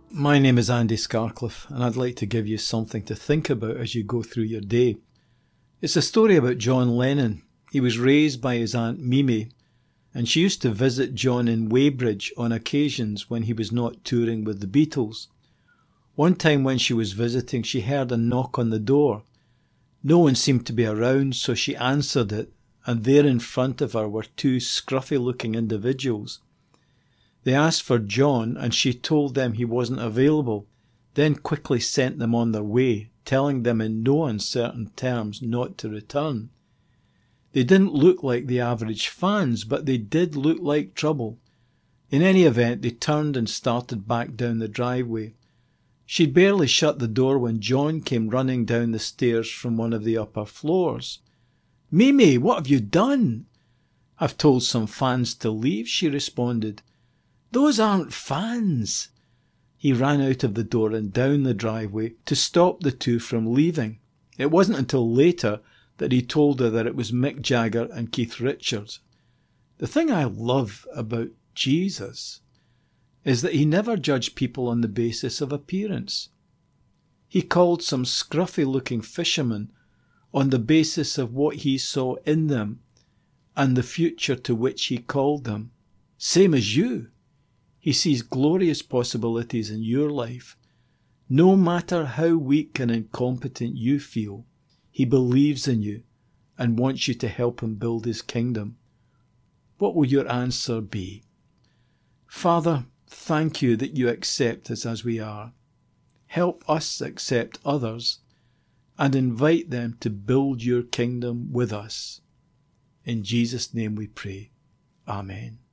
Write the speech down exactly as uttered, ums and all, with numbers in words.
My name is Andy Scarcliffe, and I'd like to give you something to think about as you go through your day. It's a story about John Lennon. He was raised by his Aunt Mimi, and she used to visit John in Weybridge on occasions when he was not touring with the Beatles. One time when she was visiting, she heard a knock on the door. No one seemed to be around, so she answered it, and there in front of her were two scruffy-looking individuals. They asked for John, and she told them he wasn't available, then quickly sent them on their way, telling them in no uncertain terms not to return. They didn't look like the average fans, but they did look like trouble. In any event, they turned and started back down the driveway. She'd barely shut the door when John came running down the stairs from one of the upper floors. "Mimi, what have you done?" "I've told some fans to leave," she responded. "Those aren't fans." He ran out of the door and down the driveway to stop the two from leaving. It wasn't until later that he told her that it was Mick Jagger and Keith Richards. The thing I love about Jesus is that he never judged people on the basis of appearance. He called some scruffy-looking fishermen on the basis of what he saw in them and the future to which he called them. Same as you. He sees glorious possibilities in your life. No matter how weak and incompetent you feel, he believes in you and wants you to help him build his kingdom. What will your answer be? Father, thank you that you accept us as we are. Help us accept others and invite them to build your kingdom with us. In Jesus' name we pray. Amen.